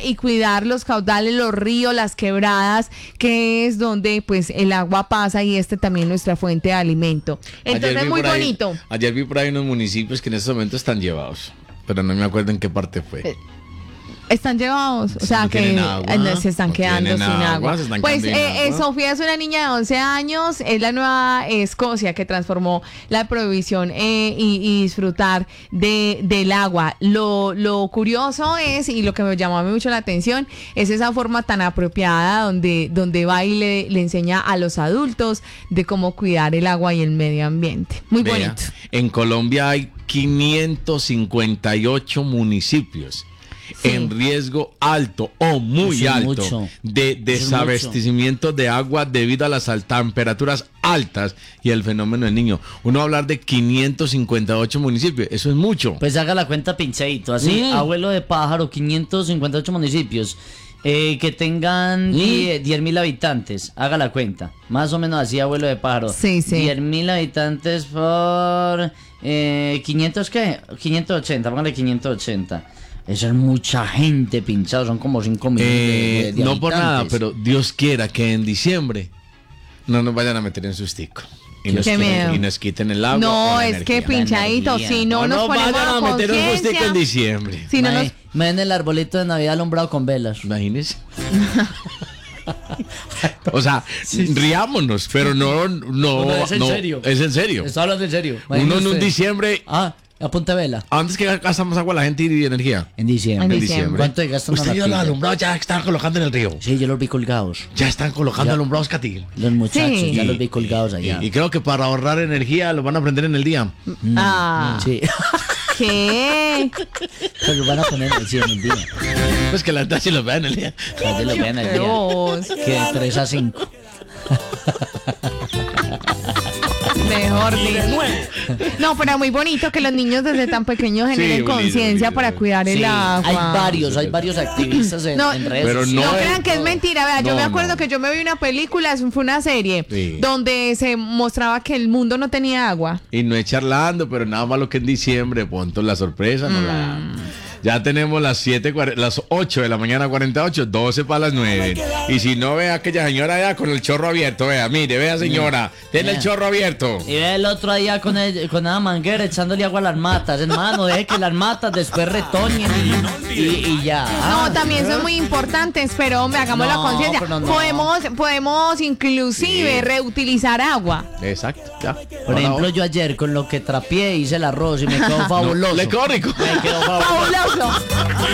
y cuidar los caudales, los ríos, las quebradas, que es donde pues el agua pasa y también es nuestra fuente de alimento. Entonces es muy bonito. Ayer vi por ahí unos municipios que en este momento están llevados, pero no me acuerdo en qué parte fue. Están llevados, o sea que se están quedando sin agua. Pues Sofía es una niña de 11 años, es la nueva Escocia que transformó la prohibición y disfrutar del agua. Lo curioso es, y lo que me llamó a mí mucho la atención, es esa forma tan apropiada donde va y le enseña a los adultos de cómo cuidar el agua y el medio ambiente. Muy bonito. En Colombia hay 558 municipios. Sí. En riesgo alto o muy alto de desabastecimiento de agua debido a las temperaturas altas y el fenómeno del Niño. Uno va a hablar de 558 municipios, eso es mucho. Pues haga la cuenta pincheito, así, abuelo de pájaro, 558 municipios. Que tengan 10.000 habitantes, haga la cuenta, más o menos así, abuelo de pájaro. Sí. 10.000 habitantes por 500, ¿qué? 580, póngale 580. Eso es mucha gente pinchado, son como 5 millones de no habitantes. Por nada, pero Dios quiera que en diciembre no nos vayan a meter en sustico. Y nos quiten el agua. No, es que pinchadito, si no nos ponemos vayan a meter un gustico en diciembre. Si no nos... Me den el arbolito de Navidad alumbrado con velas. Imagínese. O sea, riámonos, pero no, es en serio. Es en serio. Estoy hablando en serio. Uno en un diciembre. Apunte vela. Antes que gastamos agua la gente y energía. En diciembre. ¿Cuánto gastan? Usted ya los alumbrados ya están colocando en el río. Sí, yo los vi colgados. Ya están colocando alumbrados, Catil. Los muchachos, ya los vi colgados allá. Y creo que para ahorrar energía lo van a prender en el día. Sí. ¿Qué? Pues lo van a poner en el día. Pues que la gente sí los vea en el día. Que los vean el día. Que de 3 a 5. Mejor dicho. No, pero muy bonito que los niños desde tan pequeños generen conciencia para cuidar el agua. Hay varios activistas en redes pero sociales. No crean que es mentira. Vea, yo me acuerdo que yo me vi una película, fue una serie, donde se mostraba que el mundo no tenía agua. Y no es charlando, pero nada más lo que en diciembre, punto, la sorpresa no la... Ya tenemos las 8 de la mañana 48, 12 para las 9. Y si no, vea aquella señora allá con el chorro abierto, vea, mire, vea señora, tiene el chorro abierto. Y ve el otro allá con la manguera echándole agua a las matas, hermano, deje que las matas después retoñen y ya. No, también son muy importantes, pero hagamos la conciencia. Podemos inclusive reutilizar agua. Exacto, ya. Por ejemplo, yo ayer con lo que trapié hice el arroz y me quedó fabuloso. Le quedó rico. Me quedó fabuloso.